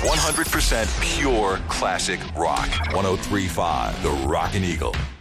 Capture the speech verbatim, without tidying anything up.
one hundred percent pure classic rock. one oh three point five The Rockin' Eagle.